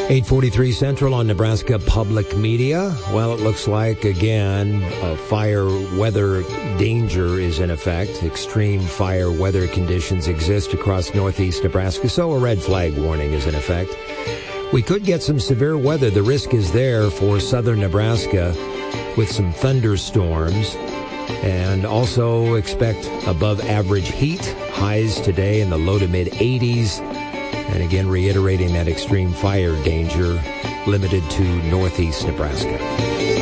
8:43 Central on Nebraska Public Media. Well, it looks like, again, fire weather danger is in effect. Extreme fire weather conditions exist across northeast Nebraska, so a red flag warning is in effect. We could get some severe weather. The risk is there for southern Nebraska with some thunderstorms. And also expect above average heat. Highs today in the low to mid 80s. And again, reiterating that extreme fire danger limited to northeast Nebraska.